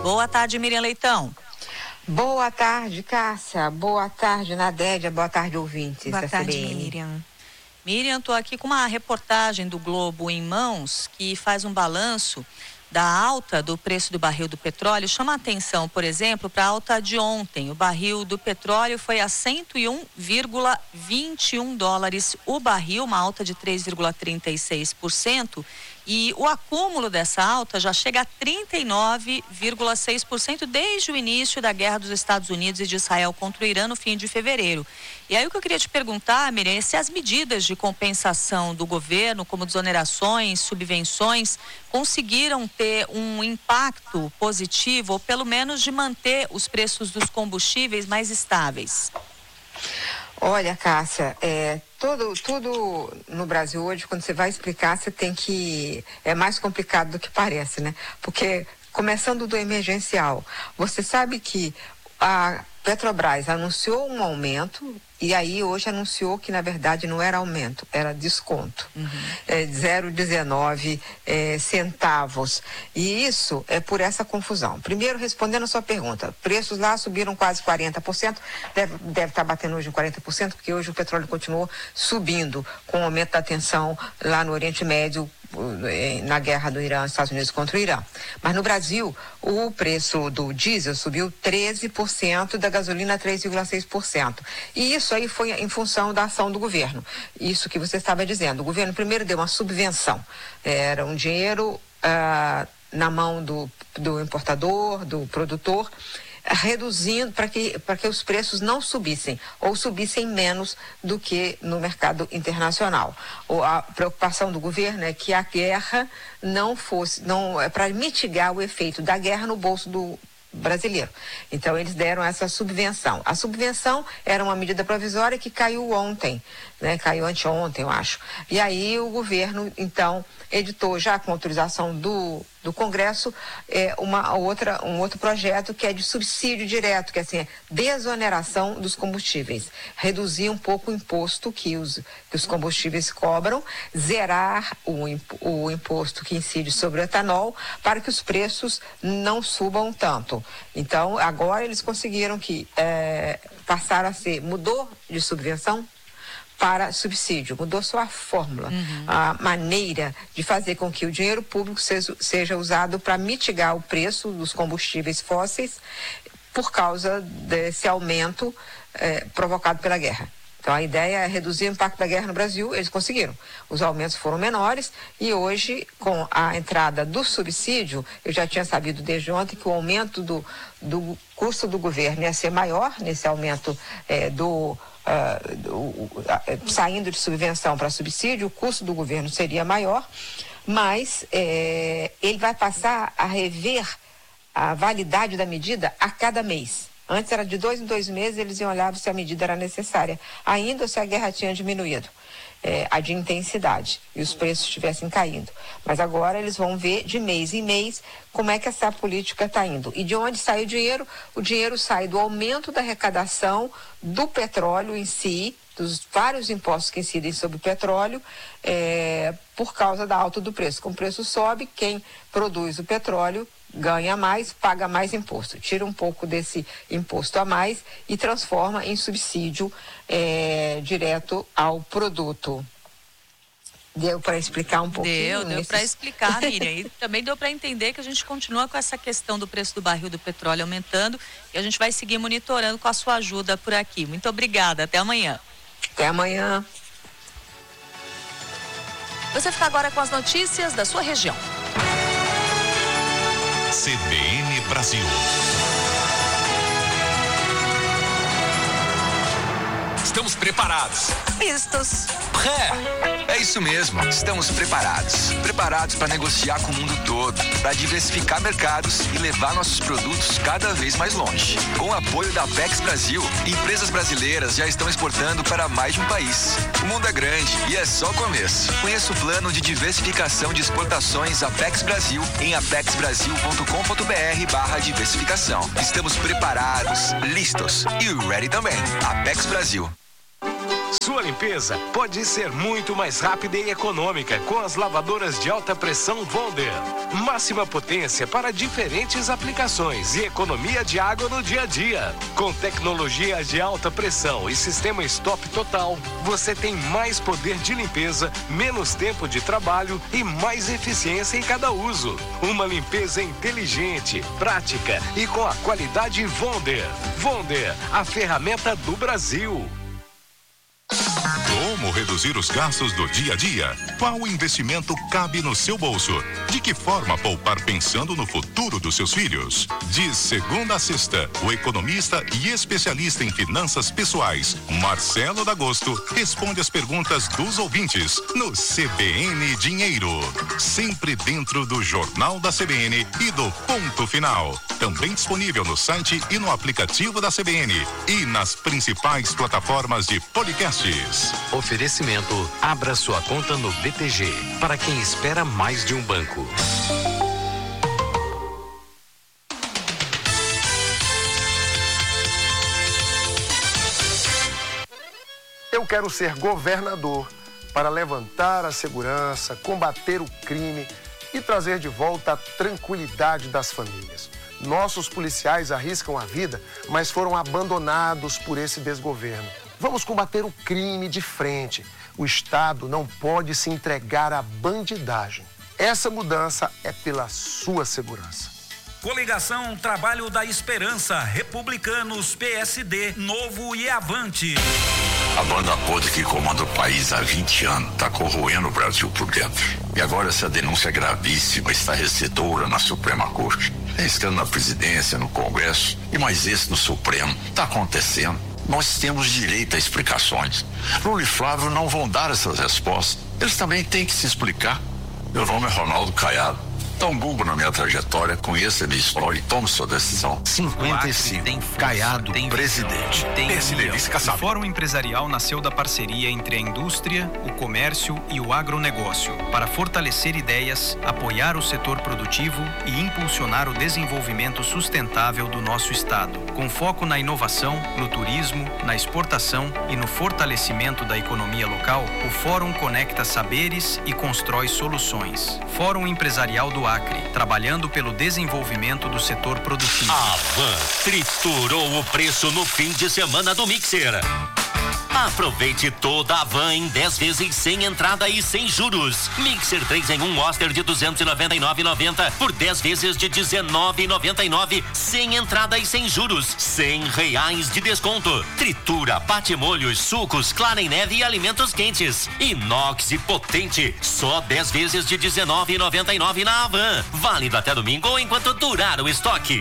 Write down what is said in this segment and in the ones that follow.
Boa tarde, Miriam Leitão. Boa tarde, Cássia. Boa tarde, Nadélia. Boa tarde, ouvintes. Boa tarde, Miriam. Miriam, estou aqui com uma reportagem do Globo em mãos que faz um balanço da alta do preço do barril do petróleo. Chama a atenção, por exemplo, para a alta de ontem. O barril do petróleo foi a 101,21 dólares o barril, uma alta de 3,36%. E o acúmulo dessa alta já chega a 39,6% desde o início da guerra dos Estados Unidos e de Israel contra o Irã no fim de fevereiro. E aí o que eu queria te perguntar, Miriam, é se as medidas de compensação do governo, como desonerações, subvenções, conseguiram ter um impacto positivo ou pelo menos de manter os preços dos combustíveis mais estáveis. Olha, Cássia, tudo no Brasil hoje, quando você vai explicar, você tem que... É mais complicado do que parece, né? Porque, começando do emergencial, você sabe que a Petrobras anunciou um aumento e aí hoje anunciou que, na verdade, não era aumento, era desconto. 0,19 centavos. E isso é por essa confusão. Primeiro, respondendo a sua pergunta, preços lá subiram quase 40%, deve estar batendo hoje em 40%, porque hoje o petróleo continuou subindo com o aumento da tensão lá no Oriente Médio, na guerra do Irã, Estados Unidos contra o Irã. Mas no Brasil, o preço do diesel subiu 13%, da gasolina 3,6%. E isso aí foi em função da ação do governo. Isso que você estava dizendo. O governo primeiro deu uma subvenção. Era um dinheiro na mão do importador, do produtor, reduzindo para que os preços não subissem ou subissem menos do que no mercado internacional. A preocupação do governo é que a guerra não é para mitigar o efeito da guerra no bolso do brasileiro. Então eles deram essa subvenção. A subvenção era uma medida provisória que caiu ontem, né? Caiu anteontem, eu acho. E aí o governo, então, editou já com autorização do Congresso um outro projeto que é de subsídio direto, que é assim, desoneração dos combustíveis, reduzir um pouco o imposto que os combustíveis cobram, zerar o imposto que incide sobre o etanol para que os preços não subam tanto. Então, agora eles conseguiram que passaram a ser, mudou de subvenção para subsídio, mudou só a fórmula, a maneira de fazer com que o dinheiro público seja usado para mitigar o preço dos combustíveis fósseis por causa desse aumento provocado pela guerra. Então a ideia é reduzir o impacto da guerra no Brasil, eles conseguiram. Os aumentos foram menores e hoje, com a entrada do subsídio, eu já tinha sabido desde ontem que o aumento do custo do governo ia ser maior nesse aumento saindo de subvenção para subsídio, o custo do governo seria maior, mas ele vai passar a rever a validade da medida a cada mês. Antes era de 2 em 2 meses, eles iam olhar se a medida era necessária, ainda se a guerra tinha diminuído, a de intensidade, e os preços estivessem caindo. Mas agora eles vão ver de mês em mês como é que essa política está indo. E de onde sai o dinheiro? O dinheiro sai do aumento da arrecadação do petróleo em si, dos vários impostos que incidem sobre o petróleo, por causa da alta do preço. Com o preço sobe, quem produz o petróleo ganha mais, paga mais imposto. Tira um pouco desse imposto a mais e transforma em subsídio direto ao produto. Deu para explicar um pouquinho? Deu para explicar, Miriam. E também deu para entender que a gente continua com essa questão do preço do barril do petróleo aumentando e a gente vai seguir monitorando com a sua ajuda por aqui. Muito obrigada. Até amanhã. Até amanhã. Você fica agora com as notícias da sua região. CBN Brasil. Estamos preparados. Vistos. É isso mesmo. Estamos preparados. Preparados para negociar com o mundo todo, para diversificar mercados e levar nossos produtos cada vez mais longe. Com o apoio da Apex Brasil, empresas brasileiras já estão exportando para mais de um país. O mundo é grande e é só o começo. Conheça o plano de diversificação de exportações Apex Brasil em apexbrasil.com.br/diversificação. Estamos preparados, listos e ready também. Apex Brasil. Sua limpeza pode ser muito mais rápida e econômica com as lavadoras de alta pressão Wonder. Máxima potência para diferentes aplicações e economia de água no dia a dia. Com tecnologia de alta pressão e sistema stop total, você tem mais poder de limpeza, menos tempo de trabalho e mais eficiência em cada uso. Uma limpeza inteligente, prática e com a qualidade Wonder. Wonder, a ferramenta do Brasil. Como reduzir os gastos do dia a dia? Qual investimento cabe no seu bolso? De que forma poupar pensando no futuro dos seus filhos? De segunda a sexta, o economista e especialista em finanças pessoais, Marcelo D'Agosto, responde as perguntas dos ouvintes no CBN Dinheiro. Sempre dentro do Jornal da CBN e do Ponto Final. Também disponível no site e no aplicativo da CBN e nas principais plataformas de podcasts. Oferecimento: abra sua conta no BTG, para quem espera mais de um banco. Eu quero ser governador para levantar a segurança, combater o crime e trazer de volta a tranquilidade das famílias. Nossos policiais arriscam a vida, mas foram abandonados por esse desgoverno. Vamos combater o crime de frente. O Estado não pode se entregar à bandidagem. Essa mudança é pela sua segurança. Coligação Trabalho da Esperança, Republicanos, PSD, Novo e Avante. A banda podre que comanda o país há 20 anos está corroendo o Brasil por dentro. E agora essa denúncia gravíssima, estarrecedora na Suprema Corte. Tem escândalo na presidência, no Congresso e mais esse no Supremo. Está acontecendo. Nós temos direito a explicações. Lula e Flávio não vão dar essas respostas. Eles também têm que se explicar. Meu nome é Ronaldo Caiado. Dá um Google na minha trajetória, conheça a minha história e tome sua decisão. 55. Caiado, presidente. O Fórum Empresarial nasceu da parceria entre a indústria, o comércio e o agronegócio, para fortalecer ideias, apoiar o setor produtivo e impulsionar o desenvolvimento sustentável do nosso estado, com foco na inovação, no turismo, na exportação e no fortalecimento da economia local. O Fórum conecta saberes e constrói soluções. Fórum Empresarial do Acre, trabalhando pelo desenvolvimento do setor produtivo. A Van triturou o preço no fim de semana do Mixer. Aproveite toda a Van em 10 vezes sem entrada e sem juros. Mixer 3 em 1 Oster de R$299,90 por 10 vezes de R$19,99 sem entrada e sem juros. R$100 de desconto. Tritura, bate molhos, sucos, clara em neve e alimentos quentes. Inox e potente. Só 10 vezes de R$19,99 na Van. Válido até domingo ou enquanto durar o estoque.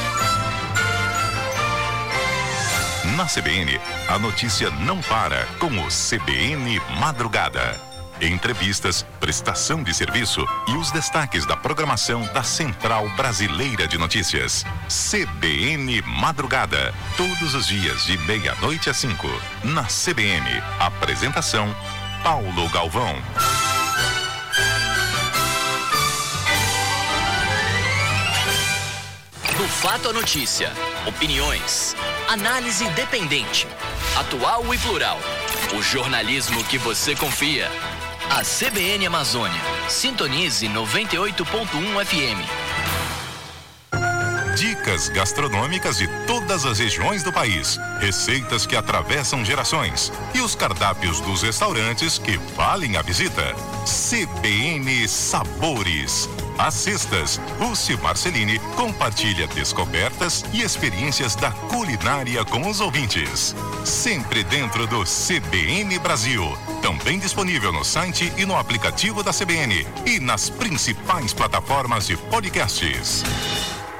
Na CBN, a notícia não para com o CBN Madrugada. Entrevistas, prestação de serviço e os destaques da programação da Central Brasileira de Notícias. CBN Madrugada, todos os dias de 00:30 às 5. Na CBN, apresentação Paulo Galvão. Do fato à notícia, opiniões, análise independente, atual e plural. O jornalismo que você confia. A CBN Amazônia. Sintonize 98.1 FM. Dicas gastronômicas de todas as regiões do país, receitas que atravessam gerações e os cardápios dos restaurantes que valem a visita. CBN Sabores. Às sextas, Lúcio Marcelini compartilha descobertas e experiências da culinária com os ouvintes. Sempre dentro do CBN Brasil. Também disponível no site e no aplicativo da CBN e nas principais plataformas de podcasts.